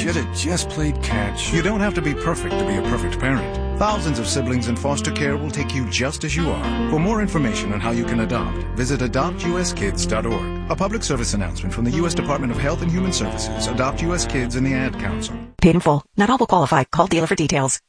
should have just played catch. You don't have to be perfect to be a perfect parent. Thousands of siblings in foster care will take you just as you are. For more information on how you can adopt, visit adoptuskids.org. A public service announcement from the U.S. Department of Health and Human Services, Adopt U.S. Kids, and the Ad Council. Paid in full. Not all will qualify. Call dealer for details.